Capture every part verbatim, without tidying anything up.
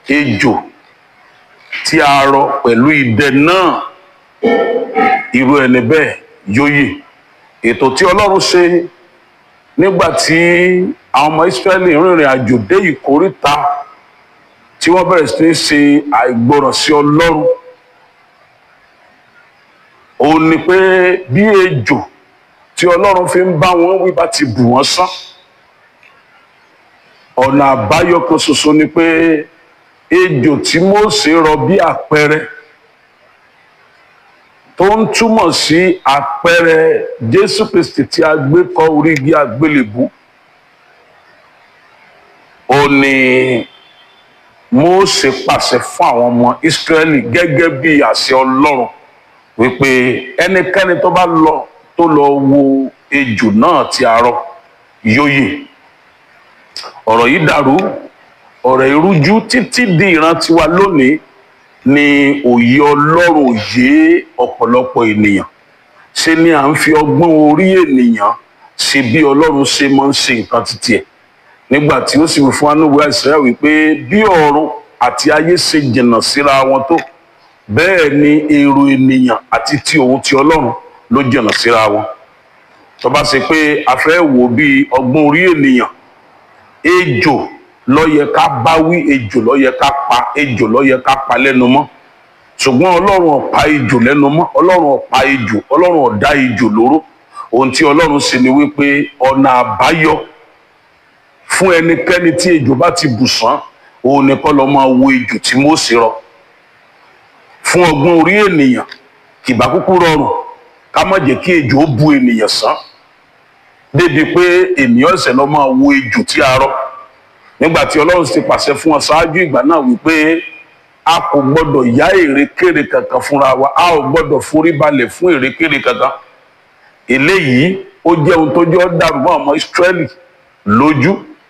ejò tí a rọ pẹ̀lú idẹ náà, irú ẹni bẹ́ẹ̀ yóò yè. Ètò tí Ọlọ́run ṣe nígbà tí àwọn ọmọ Ísírẹ́lì rìnrìn àjò dé ìkóríta tí wọ́n bẹ̀rẹ̀ sí ní ṣe àìgbọràn sí Ọlọ́run, òun ni pé bí ejò tí Ọlọ́run fi ń bá wọn wí bá ti bù wọ́n sán, ọ̀nà àbáyọ kan ṣoṣo ni pé ejò tí Mósè rọ bí àpẹẹrẹ, tó ń túmọ̀ sí àpẹẹrẹ Jésù Kristi tí a gbé kọ́ orí igi àgbélébú, ó ní Mósè pàṣẹ fún àwọn ọmọ Ísírẹ́lì gẹ́gẹ́ bí àṣẹ Ọlọ́run wípé ẹnikẹ́ni tó bá lọ tó lọ wo ejò náà tí a rọ yóò yè. Ọ̀rọ̀ yìí dàrú, ọ̀rọ̀ ìrújú títí di ìran tiwa lónìí ni òye Ọlọ́run òye ọ̀pọ̀lọpọ̀ ènìyàn. Ṣé ni à ń fi ọgbọ́n orí ènìyàn ṣe bí Ọlọ́run ṣe máa ń ṣe nǹkan títí ẹ̀, nígbà tí ó sì wí fún anúwé Àìsáyà wípé bí ọ̀run àti ayé ṣe jìnnà síra wọn tó, bẹ́ẹ̀ ni èrò ènìyàn àti ti òun ti Ọlọ́run ló jìnnà síra wọn. Tó bá ṣe pé a fẹ́ wò bí ọgbọ́n orí ènìyàn, ejò ló yẹ ká bá wí, ejò ló yẹ ká pa, ejò ló yẹ ká pa lẹ́nu mọ́. Ṣùgbọ́n Ọlọ́run ò pa ejò lẹ́nu mọ́, Ọlọ́run ò pa ejò, Ọlọ́run ò dá ejò lóró. Ohun tí Ọlọ́run ṣe ni wípé ọ̀nà àbáyọ fún ẹnikẹ́ni tí ejò bá ti bù sán, òun ni kó lọ máa wo ejò tí Mósè rọ. Fún ọgbọ́n orí ènìyàn kì bá kúkú rọrùn ká má jẹ́ kí ejò ó bu ènìyàn sán, débi pé ènìyàn ṣẹ̀ lọ máa wo ejò tí a rọ. Nígbà tí Ọlọ́run ti pàṣẹ fún wọn ṣáájú ìgbà náà wípé a kò gbọdọ̀ yá èrèkéré kankan fúnra wa, a ò gbọdọ̀ forí balẹ̀ fún èrèkéré kankan. Eléyìí ó jẹ́ ohun tó jẹ́ dàrú mọ́ ọmọ Ísírẹ́lì lójú,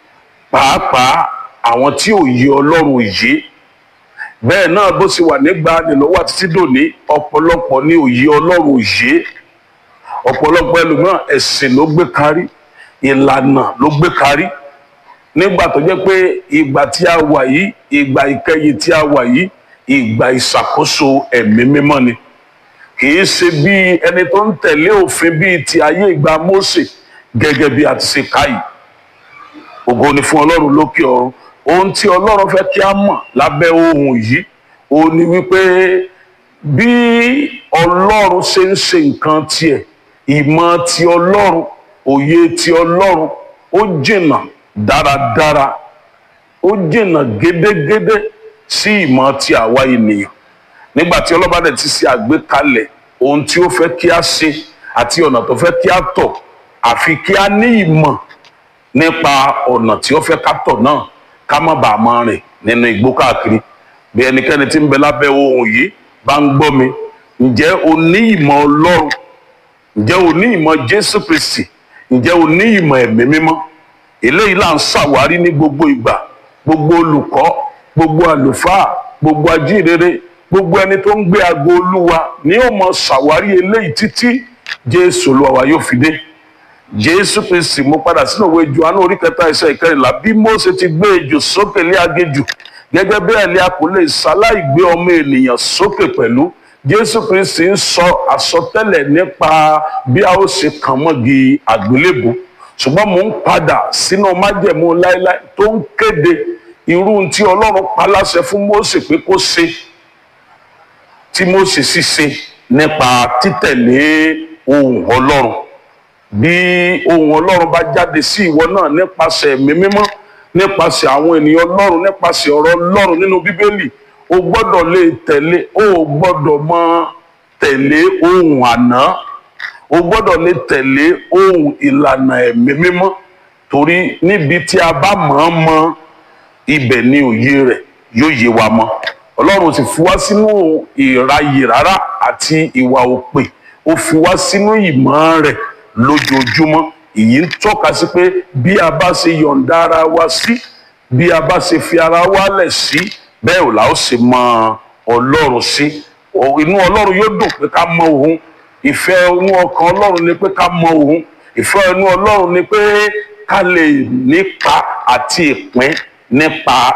pàápàá àwọn tí òye Ọlọ́run yé. Bẹ́ẹ̀ náà bó ṣe wà nígbà nílọ́wọ́ títí dòní, ọ̀pọ̀lọpọ̀ ní òye Ọlọ́run yé. Ọ̀pọ̀lọpọ̀ ẹlòmíràn ẹ̀sìn ló gbé kárí, ìlànà ló gbé kárí. Nígbà tó jẹ́ pé ìgbà tí a wà yìí, ìgbà ìkẹyìn tí a wà yìí, ìgbà ìṣàkóso ẹ̀mí mímọ́ ni. Kì í ṣe bí ẹni tó ń tẹ̀lé òfin bíi ti ayé ìgbà Mósè gẹ́gẹ́ bí a ti ṣe ká yìí. Ògo ni fún Ọlọ́run lókè ọ̀run. Ohun tí Ọlọ́run fẹ́ kí a mọ̀ lábẹ́ ohun yìí, ó ní wípé bí Ọlọ́run ṣe ń ṣe nǹkan tiẹ̀, ìmọ̀ ti Ọlọ́run, òye ti Ọlọ́run ó jìnnà dáradára, ó jìnnà gédégédé sí ìmọ̀ ti àwa ènìyàn. Nígbà tí Ọlọ́run bá dẹ̀ ti ṣe àgbékalẹ̀ ohun tí ó fẹ́ kí a ṣe àti ọ̀nà tó fẹ́ kí a tọ̀, àfi kí a ní ìmọ̀ nípa ọ̀nà tí ó fẹ́ ká tọ̀ náà, ká má bàa máa rìn nínú igbó káàkiri. Bí ẹnikẹ́ni tí ń bẹ lábẹ́ ohun yìí bá ń gbọ́ mi, ǹjẹ́ o ní ìmọ̀ Ọlọ́run? Ǹjẹ́ o ní ìmọ̀ Jésù Kristi? Ǹjẹ́ o ní ìmọ̀ ẹ̀mí mímọ́? Eléyìí là ń ṣàwárí ní gbogbo ìgbà. Gbogbo olùkọ́, gbogbo àlùfáà, gbogbo ajínrere, gbogbo ẹni tó ń gbé ago Olúwa ni ó mọ ṣàwárí eléyìí títí Jésù Olúwa wa yóò fi dé. Jésù Kristi, mo padà sínú ìwé Jòhánù orí kẹta ẹsẹ̀ ìkẹrìnlá, bí Mósè ti gbé ejò sókè lé aginjù, gẹ́gẹ́ bẹ́ẹ̀ ni a kò lè ṣaláì gbé ọmọ ènìyàn sókè pẹ̀lú. Jésù Kristi ń sọ àsọtẹ́lẹ̀ nípa bí a ó ṣe kàn mọ́gi àgbélébùú. Ṣùgbọ́n mò ń padà sínú májẹ̀mú láéláé tó ń kéde irú tí Ọlọ́run pa láṣẹ fún Mósè pé kó ṣe, tí Mósè sì ṣe nípa títẹ̀lé ohùn Ọlọ́run. Bí ohùn Ọlọ́run bá jáde sí ìwọ náà nípasẹ̀ ẹ̀mí mímọ́, nípasẹ̀ àwọn ènìyàn Ọlọ́run, nípasẹ̀ ọ̀rọ̀ Ọlọ́run nínú Bíbélì, o gbọ́dọ̀ lè tẹ̀lé, o gbọ́dọ̀ máa tẹ̀lé ohùn àná, o gbọ́dọ̀ lè tẹ̀lé ohùn ìlànà ẹ̀mí mímọ́. Torí níbi tí a bá mọ̀ ọ́n mọ, ibẹ̀ ni òye rẹ̀ yóò yé wa mọ́. Ọlọ́run sì fi wá sínú ìráyè rárá àti ìwà òpè, ó fi wá sínú ìmọ̀ rẹ̀ lójoojúmọ́. Èyí ń tọ́ka sí pé bí a bá ṣe yọ̀ǹda ara wa sí, bí a bá ṣe fi ara wa lẹ̀ sí, bẹ́ẹ̀ ò la ó ṣe mọ Ọlọ́run sí. Inú Ọlọ́run yóò dùn pé ká mọ òun. Ìfẹ́ inú ọkàn Ọlọ́run ni pé ká mọ òun. Ìfẹ́ inú Ọlọ́run ni pé ká lè nípa àti ìpín nípa